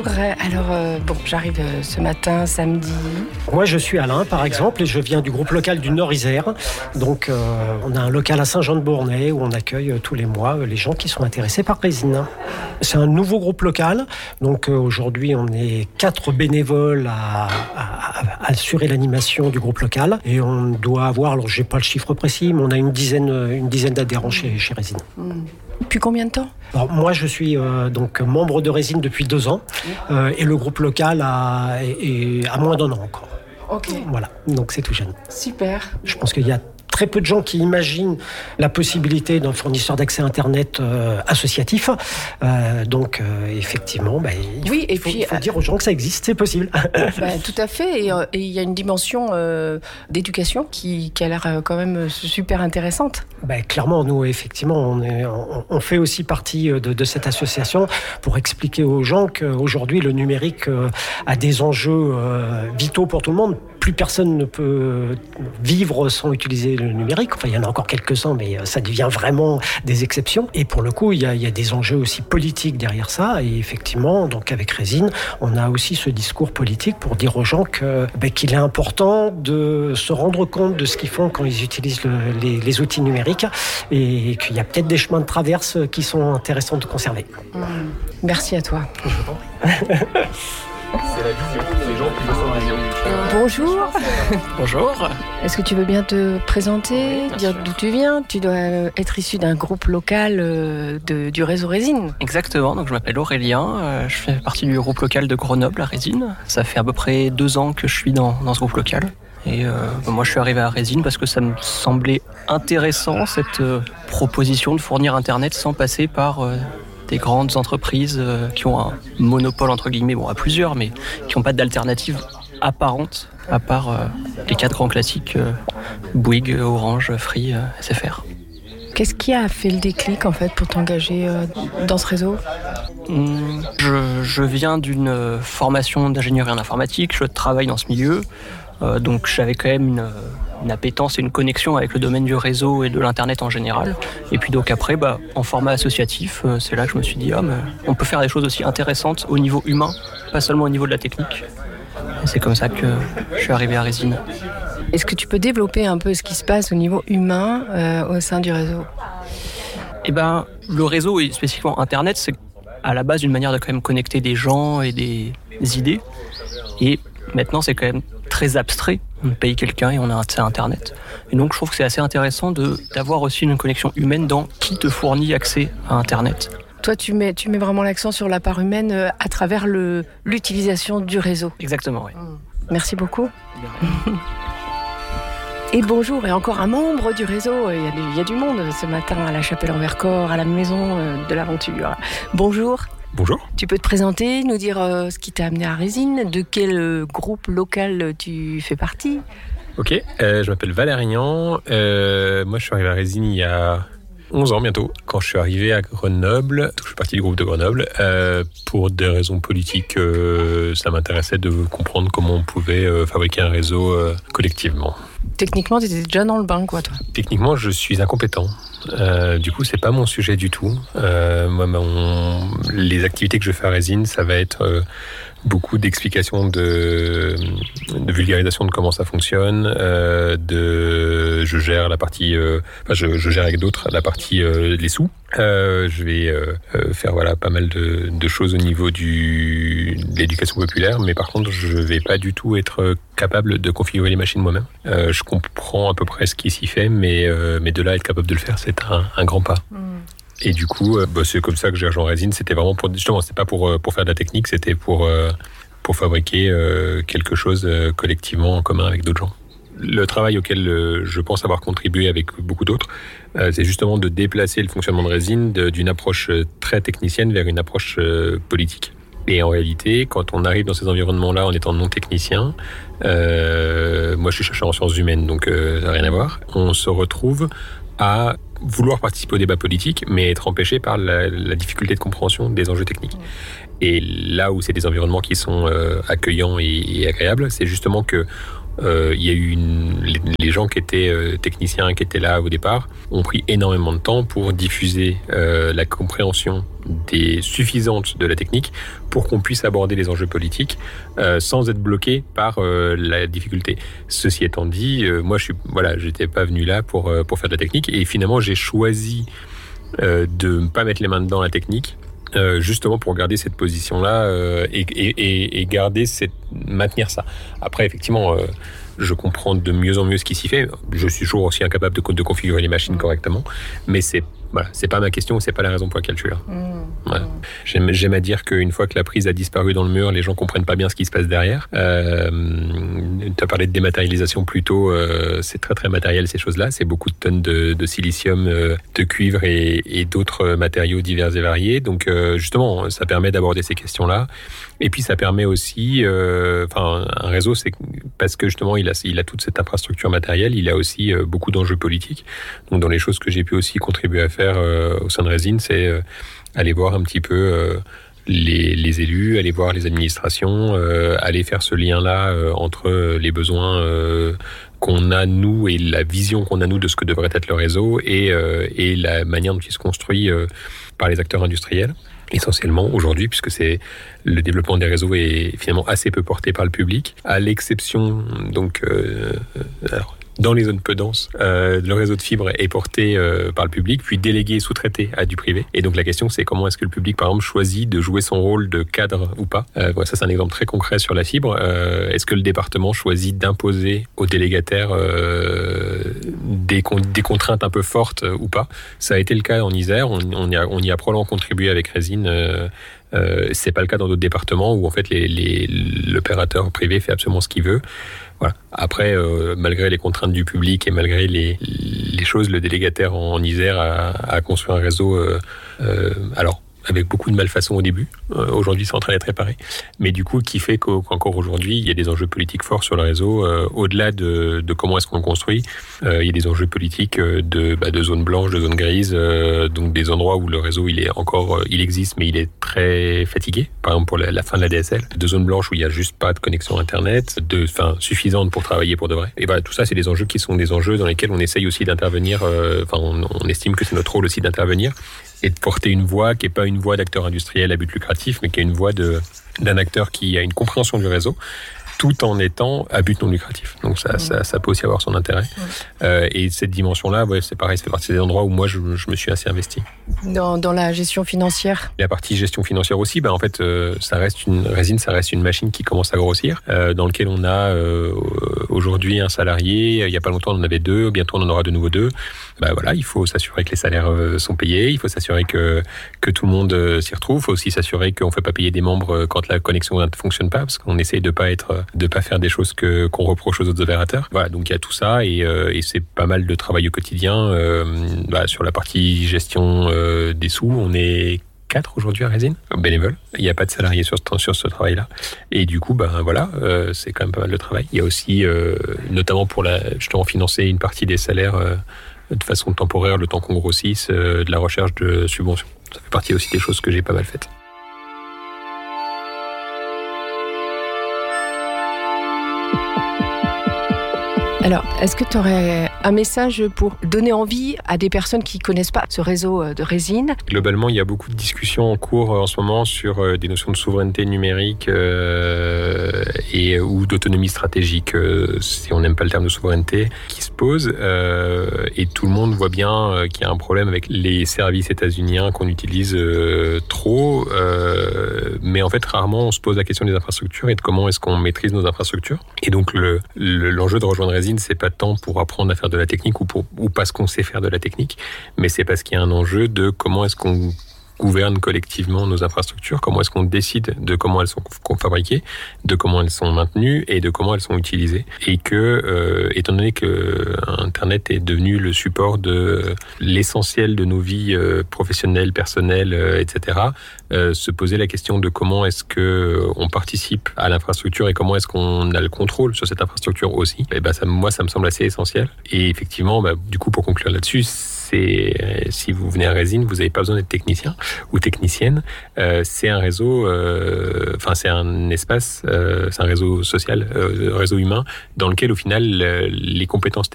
Alors, j'arrive ce matin, samedi. Moi, je suis Alain, par exemple, et je viens du groupe local du Nord-Isère. Donc, on a un local à Saint-Jean-de-Bournay où on accueille tous les mois les gens qui sont intéressés par résine. C'est un nouveau groupe local. Donc, aujourd'hui, on est 4 bénévoles à assurer l'animation du groupe local. Et on doit avoir, alors j'ai pas le chiffre précis, mais on a une dizaine d'adhérents chez Résine. Depuis combien de temps ? Alors, moi, je suis donc membre de Résine depuis 2 ans et le groupe local a moins d'1 an encore. Ok. Voilà, donc c'est tout jeune. Super. Je pense qu'il y a très peu de gens qui imaginent la possibilité d'un fournisseur d'accès Internet associatif. Donc, effectivement, il faut dire aux gens que ça existe, c'est possible. Tout à fait. Et il y a une dimension d'éducation qui a l'air quand même super intéressante. Clairement, nous, effectivement, on fait aussi partie de cette association pour expliquer aux gens qu'aujourd'hui, le numérique a des enjeux vitaux pour tout le monde. Plus personne ne peut vivre sans utiliser le numérique. Enfin, il y en a encore quelques-uns, mais ça devient vraiment des exceptions. Et pour le coup, il y a des enjeux aussi politiques derrière ça. Et effectivement, donc avec Résine, on a aussi ce discours politique pour dire aux gens qu'il est important de se rendre compte de ce qu'ils font quand ils utilisent les outils numériques et qu'il y a peut-être des chemins de traverse qui sont intéressants de conserver. Merci à toi. Je vous en prie. C'est la vision. Les gens qui le sont radio. Bonjour. Bonjour. Est-ce que tu veux bien te présenter, dire d'où tu viens ? Tu dois être issu d'un groupe local du réseau Résine. Exactement, donc je m'appelle Aurélien, je fais partie du groupe local de Grenoble à Résine. Ça fait à peu près 2 ans que je suis dans ce groupe local. Et moi je suis arrivé à Résine parce que ça me semblait intéressant cette proposition de fournir Internet sans passer par des grandes entreprises qui ont un monopole entre guillemets, à plusieurs, mais qui n'ont pas d'alternative apparente à part les 4 grands classiques Bouygues, Orange, Free, SFR. Qu'est-ce qui a fait le déclic en fait pour t'engager dans ce réseau ? Je viens d'une formation d'ingénierie en informatique, je travaille dans ce milieu, donc j'avais quand même une appétence et une connexion avec le domaine du réseau et de l'internet en général. Et puis donc après, en format associatif, c'est là que je me suis dit mais on peut faire des choses aussi intéressantes au niveau humain, pas seulement au niveau de la technique. Et c'est comme ça que je suis arrivé à Résine. Est-ce que tu peux développer un peu ce qui se passe au niveau humain au sein du réseau ? Le réseau et spécifiquement Internet, c'est à la base une manière de quand même connecter des gens et des idées. Et maintenant, c'est quand même très abstrait. On paye quelqu'un et on a accès à Internet. Et donc, je trouve que c'est assez intéressant d'avoir aussi une connexion humaine dans qui te fournit accès à Internet. Toi, tu mets vraiment l'accent sur la part humaine à travers l'utilisation du réseau. Exactement, oui. Merci beaucoup. Et bonjour, et encore un membre du réseau. Il y a du monde ce matin à la Chapelle-en-Vercors, à la Maison de l'Aventure. Bonjour. Bonjour. Tu peux te présenter, nous dire ce qui t'a amené à Résine, de quel groupe local tu fais partie ? Ok, je m'appelle Valérian. Moi, je suis arrivé à Résine il y a 11 ans bientôt, quand je suis arrivé à Grenoble. Je fais partie du groupe de Grenoble. Pour des raisons politiques, ça m'intéressait de comprendre comment on pouvait fabriquer un réseau collectivement. Techniquement, tu étais déjà dans le bain, quoi, toi ? Techniquement, je suis incompétent. Du coup, c'est pas mon sujet du tout. Les activités que je fais à Résine, ça va être beaucoup d'explications de vulgarisation de comment ça fonctionne. Je gère la partie, je gère avec d'autres la partie les sous. Je vais faire pas mal de choses au niveau de l'éducation populaire, mais par contre, je vais pas du tout être capable de configurer les machines moi-même. Je comprends à peu près ce qui s'y fait, mais de là à être capable de le faire, c'est un grand pas. Et du coup, c'est comme ça que j'ai rejoint Résine. C'était vraiment c'était pas pour faire de la technique, c'était pour fabriquer quelque chose collectivement en commun avec d'autres gens. Le travail auquel je pense avoir contribué avec beaucoup d'autres, c'est justement de déplacer le fonctionnement de Résine d'une approche très technicienne vers une approche politique. Et en réalité, quand on arrive dans ces environnements-là en étant non technicien, moi je suis chercheur en sciences humaines, donc ça n'a rien à voir, on se retrouve à vouloir participer au débat politique, mais être empêché par la difficulté de compréhension des enjeux techniques. Et là où c'est des environnements qui sont accueillants et agréables, c'est justement que il y a eu les gens qui étaient techniciens, qui étaient là au départ, ont pris énormément de temps pour diffuser la compréhension suffisante de la technique pour qu'on puisse aborder les enjeux politiques sans être bloqué par la difficulté. Ceci étant dit, moi j'étais pas venu là pour faire de la technique, et finalement j'ai choisi de ne pas mettre les mains dedans la technique, justement pour garder cette position-là et maintenir ça. Après, effectivement, je comprends de mieux en mieux ce qui s'y fait. Je suis toujours aussi incapable de configurer les machines correctement, mais c'est pas ma question, c'est pas la raison pour laquelle je suis là. Voilà. J'aime à dire qu'une fois que la prise a disparu dans le mur, les gens comprennent pas bien ce qui se passe derrière. Tu as parlé de dématérialisation plus tôt, c'est très très matériel ces choses-là, c'est beaucoup de tonnes de silicium, de cuivre et d'autres matériaux divers et variés. Donc justement, ça permet d'aborder ces questions-là. Et puis ça permet aussi, un réseau, c'est parce que justement il a toute cette infrastructure matérielle, il a aussi beaucoup d'enjeux politiques. Donc dans les choses que j'ai pu aussi contribuer à faire au sein de Résine, c'est aller voir un petit peu les élus, aller voir les administrations, aller faire ce lien-là entre les besoins qu'on a nous et la vision qu'on a nous de ce que devrait être le réseau et la manière dont il se construit par les acteurs industriels. Essentiellement aujourd'hui, puisque le développement des réseaux est finalement assez peu porté par le public, à l'exception donc dans les zones peu denses, le réseau de fibre est porté par le public, puis délégué, sous-traité à du privé. Et donc la question, c'est comment est-ce que le public, par exemple, choisit de jouer son rôle de cadre ou pas. Ça, c'est un exemple très concret sur la fibre. Est-ce que le département choisit d'imposer aux délégataires des contraintes un peu fortes ou pas? Ça a été le cas en Isère. On y a probablement contribué avec Résine. C'est pas le cas dans d'autres départements où en fait l'opérateur privé fait absolument ce qu'il veut. Voilà. Après, malgré les contraintes du public et malgré les choses, le délégataire en Isère a construit un réseau. Alors, avec beaucoup de malfaçons au début. Aujourd'hui, c'est en train d'être réparé. Mais du coup, qui fait qu'encore aujourd'hui, il y a des enjeux politiques forts sur le réseau. Au-delà de comment est-ce qu'on le construit, il y a des enjeux politiques de zones blanches, de zones grises, donc des endroits où le réseau, il existe, mais il est très fatigué. Par exemple, pour la fin de la DSL. De zones blanches où il n'y a juste pas de connexion Internet, suffisante pour travailler pour de vrai. Et voilà, tout ça, c'est des enjeux qui sont des enjeux dans lesquels on essaye aussi d'intervenir. On estime que c'est notre rôle aussi d'intervenir et de porter une voix qui n'est pas une voix d'acteur industriel à but lucratif, mais qui est une voix d'un acteur qui a une compréhension du réseau, tout en étant à but non lucratif. Donc ça peut aussi avoir son intérêt. Et cette dimension-là, c'est pareil, ça fait partie des endroits où moi je me suis assez investi. Dans la gestion financière. La partie gestion financière aussi, en fait, Résine, ça reste une machine qui commence à grossir, dans lequel on a aujourd'hui un salarié. Il n'y a pas longtemps, on en avait 2. Bientôt, on en aura de nouveau 2. Il faut s'assurer que les salaires sont payés. Il faut s'assurer que tout le monde s'y retrouve. Il faut aussi s'assurer qu'on ne fait pas payer des membres quand la connexion ne fonctionne pas, parce qu'on essaye de pas faire des choses qu'on reproche aux autres opérateurs. Voilà, donc il y a tout ça et c'est pas mal de travail au quotidien. Sur la partie gestion des sous, on est 4 aujourd'hui à Résine, bénévoles. Il n'y a pas de salariés sur ce travail-là. Et du coup, c'est quand même pas mal de travail. Il y a aussi, notamment pour justement financer une partie des salaires de façon temporaire, le temps qu'on grossisse, de la recherche de subventions. Ça fait partie aussi des choses que j'ai pas mal faites. Alors, est-ce que tu aurais un message pour donner envie à des personnes qui ne connaissent pas ce réseau de Résine? Globalement, il y a beaucoup de discussions en cours en ce moment sur des notions de souveraineté numérique ou d'autonomie stratégique, si on n'aime pas le terme de souveraineté, qui se posent. Et tout le monde voit bien qu'il y a un problème avec les services états-uniens qu'on utilise trop. Mais en fait, rarement, on se pose la question des infrastructures et de comment est-ce qu'on maîtrise nos infrastructures. Et donc, l'enjeu de rejoindre Résine, c'est pas tant pour apprendre à faire de la technique ou parce qu'on sait faire de la technique, mais c'est parce qu'il y a un enjeu de comment est-ce qu'on gouverne collectivement nos infrastructures, comment est-ce qu'on décide de comment elles sont fabriquées, de comment elles sont maintenues et de comment elles sont utilisées. Et que, étant donné que Internet est devenu le support de l'essentiel de nos vies professionnelles, personnelles, etc., se poser la question de comment est-ce qu'on participe à l'infrastructure et comment est-ce qu'on a le contrôle sur cette infrastructure aussi, ça me semble assez essentiel. Et effectivement, du coup, pour conclure là-dessus, si vous venez à Résine, vous n'avez pas besoin d'être technicien ou technicienne. C'est un réseau, c'est un espace, c'est un réseau social, un réseau humain, dans lequel au final les compétences